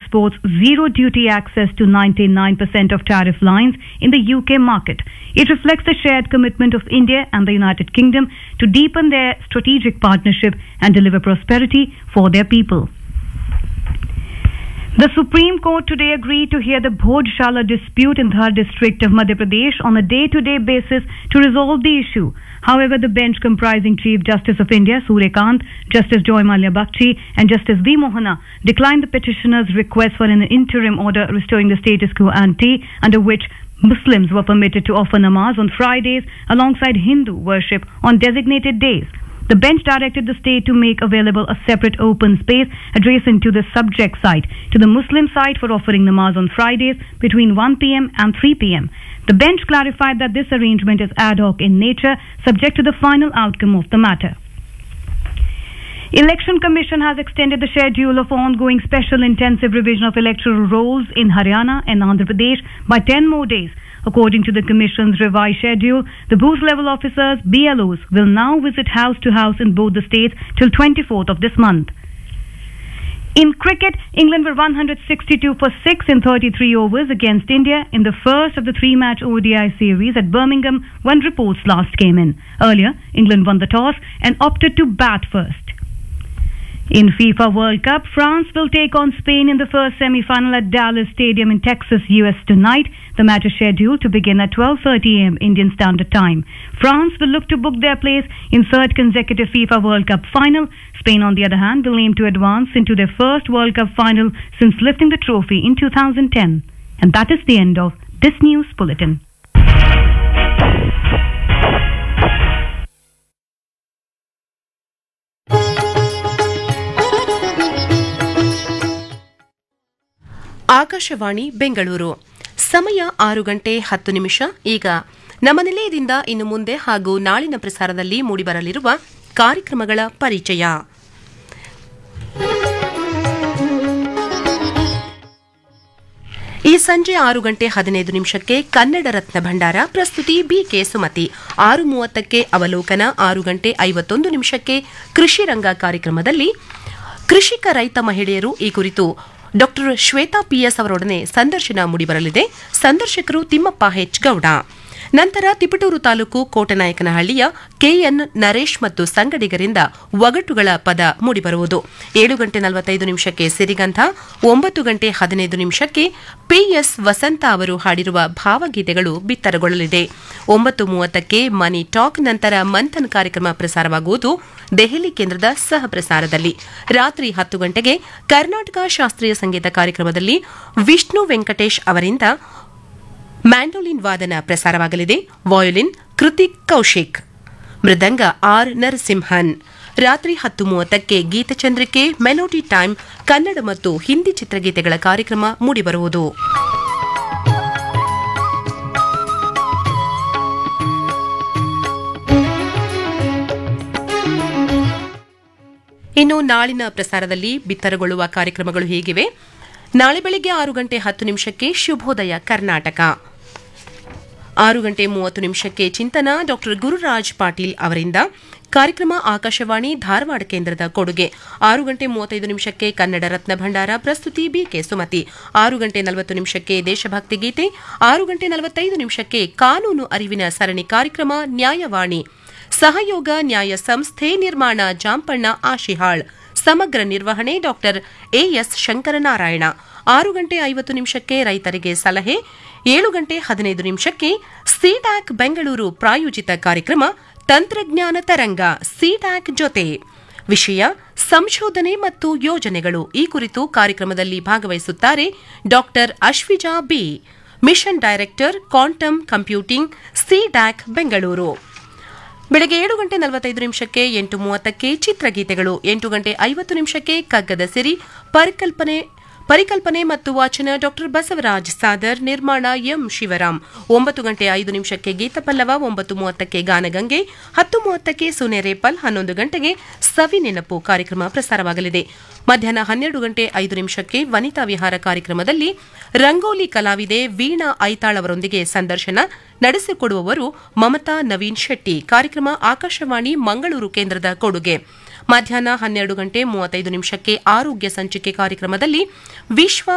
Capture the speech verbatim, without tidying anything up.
exports zero duty access to ninety-nine percent of tariff lines in the U K market. It reflects the shared commitment of India and the United Kingdom to deepen their strategic partnership and deliver prosperity for their people. The Supreme Court today agreed to hear the Bhodshalla dispute in Dhar district of Madhya Pradesh on a day-to-day basis to resolve the issue. However, the bench comprising Chief Justice of India, Surya Kant, Justice Joy Malia Bakshi and Justice V. Mohana declined the petitioner's request for an interim order restoring the status quo ante under which Muslims were permitted to offer namaz on Fridays alongside Hindu worship on designated days. The bench directed the state to make available a separate open space adjacent to the subject site to the Muslim site for offering namaz on Fridays between one p.m. and three p.m. The bench clarified that this arrangement is ad hoc in nature, subject to the final outcome of the matter. Election Commission has extended the schedule of ongoing special intensive revision of electoral rolls in Haryana and Andhra Pradesh by ten more days. According to the Commission's revised schedule, the booth-level officers, B L Os, will now visit house to house in both the states till twenty-fourth of this month. In cricket, England were one hundred sixty-two for six in thirty-three overs against India in the first of the three-match O D I series at Birmingham when reports last came in. Earlier, England won the toss and opted to bat first. In FIFA World Cup, France will take on Spain in the first semi-final at Dallas Stadium in Texas, U S tonight. The match is scheduled to begin at twelve thirty a.m. Indian Standard Time. France will look to book their place in third consecutive FIFA World Cup final. Spain, on the other hand, will aim to advance into their first World Cup final since lifting the trophy in two thousand ten. And that is the end of this news bulletin. Akashvani Bengaluru ಸಮಯ ಆರು ಗಂಟೆ ಹತ್ತು ನಿಮಿಷ. ಈಗ ನಮ್ಮ ನಿಲಯದಿಂದ ಇನ್ನು ಮುಂದೆ ಹಾಗೂ ನಾಳಿನ ಪ್ರಸಾರದಲ್ಲಿ ಮೂಡಿಬರಲಿರುವ ಕಾರ್ಯಕ್ರಮಗಳ ಪರಿಚಯ. ಈ ಸಂಜೆ ಆರು ಗಂಟೆ ಹದಿನೈದು ನಿಮಿಷಕ್ಕೆ ಕನ್ನಡ ರತ್ನ ಭಂಡಾರ, ಪ್ರಸ್ತುತಿ ಬಿಕೆ ಸುಮತಿ. ಆರು ಮೂವತ್ತಕ್ಕೆ ಅವಲೋಕನ, ಆರು ಗಂಟೆ ಐವತ್ತೊಂದು ನಿಮಿಷಕ್ಕೆ ಕೃಷಿ ರಂಗ ಕಾರ್ಯಕ್ರಮದಲ್ಲಿ ಕೃಷಿಕ ರೈತ ಮಹಿಳೆಯರು ಈ ಕುರಿತು ಡಾಕ್ಟರ್ ಶ್ವೇತಾ ಪಿಎಸ್ ಅವರೊಡನೆ ಸಂದರ್ಶನ ಮೂಡಿಬರಲಿದೆ. ಸಂದರ್ಶಕರು ತಿಮ್ಮಪ್ಪ ಹೆಚ್ ಗೌಡ. ನಂತರ ತಿಪಟೂರು ತಾಲೂಕು ಕೋಟನಾಯಕನಹಳ್ಳಿಯ ಕೆಎನ್ ನರೇಶ್ ಮತ್ತು ಸಂಗಡಿಗರಿಂದ ಒಗಟುಗಳ ಪದ ಮೂಡಿಬರುವುದು. ಏಳು ಗಂಟೆ ನಲವತ್ತೈದು ನಿಮಿಷಕ್ಕೆ ಸಿರಿಗಂಧ, ಒಂಬತ್ತು ಗಂಟೆ ಹದಿನೈದು ನಿಮಿಷಕ್ಕೆ ಪಿಎಸ್ ವಸಂತ ಅವರು ಹಾಡಿರುವ ಭಾವಗೀತೆಗಳು ಬಿತ್ತರಗೊಳ್ಳಲಿದೆ. ಒಂಬತ್ತು ಮೂವತ್ತಕ್ಕೆ ಮನಿ ಟಾಕ್, ನಂತರ ಮಂಥನ್ ಕಾರ್ಯಕ್ರಮ ಪ್ರಸಾರವಾಗುವುದು ದೆಹಲಿ ಕೇಂದ್ರದ ಸಹ ಪ್ರಸಾರದಲ್ಲಿ. ರಾತ್ರಿ ಹತ್ತು ಗಂಟೆಗೆ ಕರ್ನಾಟಕ ಶಾಸ್ತ್ರೀಯ ಸಂಗೀತ ಕಾರ್ಯಕ್ರಮದಲ್ಲಿ ವಿಷ್ಣು ವೆಂಕಟೇಶ್ ಅವರಿಂದ ಮ್ಯಾಂಡೋಲಿನ್ ವಾದನ ಪ್ರಸಾರವಾಗಲಿದೆ. ವಯೋಲಿನ್ ಕೃತಿಕ್ ಕೌಶಿಕ್, ಮೃದಂಗ ಆರ್ ನರಸಿಂಹನ್. ರಾತ್ರಿ ಹತ್ತು ಮೂವತ್ತಕ್ಕೆ ಗೀತಚಂದ್ರಿಕೆ ಮೆಲೋಡಿ ಟೈಮ್, ಕನ್ನಡ ಮತ್ತು ಹಿಂದಿ ಚಿತ್ರಗೀತೆಗಳ ಕಾರ್ಯಕ್ರಮ ಮೂಡಿಬರುವುದು. ಇನ್ನು ನಾಳಿನ ಪ್ರಸಾರದಲ್ಲಿ ಬಿತ್ತರಗೊಳ್ಳುವ ಕಾರ್ಯಕ್ರಮಗಳು ಹೀಗಿವೆ. ನಾಳೆ ಬೆಳಿಗ್ಗೆ ಆರು ಗಂಟೆ ಹತ್ತು ನಿಮಿಷಕ್ಕೆ ಶುಭೋದಯ ಕರ್ನಾಟಕ, ಆರು ಗಂಟೆ ಮೂವತ್ತು ನಿಮಿಷಕ್ಕೆ ಚಿಂತನ ಡಾಕ್ಟರ್ ಗುರುರಾಜ್ ಪಾಟೀಲ್ ಅವರಿಂದ. ಕಾರ್ಯಕ್ರಮ ಆಕಾಶವಾಣಿ ಧಾರವಾಡ ಕೇಂದ್ರದ ಕೊಡುಗೆ. ಆರು ಗಂಟೆ ಮೂವತ್ತೈದು ನಿಮಿಷಕ್ಕೆ ಕನ್ನಡ ರತ್ನ ಭಂಡಾರ, ಪ್ರಸ್ತುತಿ ಬಿಕೆ ಸುಮತಿ. ಆರು ಗಂಟೆ ನಲವತ್ತು ನಿಮಿಷಕ್ಕೆ ದೇಶಭಕ್ತಿ ಗೀತೆ. ಆರು ಗಂಟೆ ನಲವತ್ತೈದು ನಿಮಿಷಕ್ಕೆ ಕಾನೂನು ಅರಿವಿನ ಸರಣಿ ಕಾರ್ಯಕ್ರಮ ನ್ಯಾಯವಾಣಿ. ಸಹಯೋಗ ನ್ಯಾಯ ಸಂಸ್ಥೆ, ನಿರ್ಮಾಣ ಜಾಂಪಣ್ಣ ಆಶಿಹಾಳ್, ಸಮಗ್ರ ನಿರ್ವಹಣೆ ಡಾಕ್ಟರ್ ಎಎಸ್ ಶಂಕರನಾರಾಯಣ. ಆರು ಗಂಟೆ ಐವತ್ತು ನಿಮಿಷಕ್ಕೆ ರೈತರಿಗೆ ಸಲಹೆ. ಏಳು ಗಂಟೆ ಹದಿನೈದು ನಿಮಿಷಕ್ಕೆ ಸಿಡ್ಯಾಕ್ ಬೆಂಗಳೂರು ಪ್ರಾಯೋಜಿತ ಕಾರ್ಯಕ್ರಮ ತಂತ್ರಜ್ಞಾನ ತರಂಗ, ಸಿಡ್ಯಾಕ್ ಜೊತೆ. ವಿಷಯ ಸಂಶೋಧನೆ ಮತ್ತು ಯೋಜನೆಗಳು. ಈ ಕುರಿತು ಕಾರ್ಯಕ್ರಮದಲ್ಲಿ ಭಾಗವಹಿಸುತ್ತಾರೆ doctor Ashwija B, mission director quantum computing, CDAC Bengaluru. ಬೆಳಗ್ಗೆ ಏಳು ಗಂಟೆ ನಲವತ್ತೈದು ನಿಮಿಷಕ್ಕೆ ಎಂಟು ಮೂವತ್ತಕ್ಕೆ ಚಿತ್ರಗೀತೆಗಳು. ಎಂಟು ಗಂಟೆ ಐವತ್ತು ನಿಮಿಷಕ್ಕೆ ಕಗ್ಗದ ಸಿರಿ, ಪರಿಕಲ್ಪನೆ ಪರಿಕಲ್ಪನೆ ಮತ್ತು ವಾಚನ ಡಾಕ್ಟರ್ ಬಸವರಾಜ್ ಸಾದರ್, ನಿರ್ಮಾಣ ಎಂ ಶಿವರಾಮ್. ಒಂಬತ್ತು ಗಂಟೆ ಐದು ನಿಮಿಷಕ್ಕೆ ಗೀತಪಲ್ಲವ. ಒಂಬತ್ತು ಮೂವತ್ತಕ್ಕೆ ಗಾನಗಂಗೆ, ಹತ್ತು ಮೂವತ್ತಕ್ಕೆ ಸುನೆರೇಪಲ್, ಹನ್ನೊಂದು ಗಂಟೆಗೆ ಸವಿ ನೆನಪು ಕಾರ್ಯಕ್ರಮ ಪ್ರಸಾರವಾಗಲಿದೆ. ಮಧ್ಯಾಹ್ನ ಹನ್ನೆರಡು ಗಂಟೆ ಐದು ನಿಮಿಷಕ್ಕೆ ವನಿತಾ ವಿಹಾರ ಕಾರ್ಯಕ್ರಮದಲ್ಲಿ ರಂಗೋಲಿ ಕಲಾವಿದೆ ವೀಣಾ ಐತಾಳ್ ಅವರೊಂದಿಗೆ ಸಂದರ್ಶನ ನಡೆಸಿಕೊಡುವವರು ಮಮತಾ ನವೀನ್ ಶೆಟ್ಟಿ. ಕಾರ್ಯಕ್ರಮ ಆಕಾಶವಾಣಿ ಮಂಗಳೂರು ಕೇಂದ್ರದ ಕೊಡುಗೆ. ಮಧ್ಯಾಹ್ನ ಹನ್ನೆರಡು ಗಂಟೆ ಮೂವತ್ತೈದು ನಿಮಿಷಕ್ಕೆ ಆರೋಗ್ಯ ಸಂಚಿಕೆ ಕಾರ್ಯಕ್ರಮದಲ್ಲಿ ವಿಶ್ವ